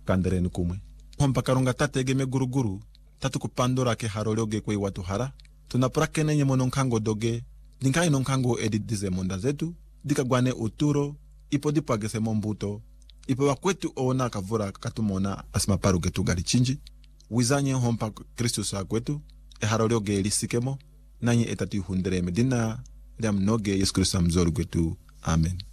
kandere nukumwe. Hompa karonga tate geme guru tatu kupandora ke harolioge kwe watu hara. Tunaprakene nye mononkango doge, dinkai nonkango edit dize monda zetu, dika gwane uturo, ipo dipa gese mombuto, ipo wakwetu ona kavura katumona asmaparu getu gari chinji, wizanye hompa Kristus akwetu, harolioge elisikemo, nanyi etati hundere medina, liam noge Yesu Kristo mzoru getu. Amen.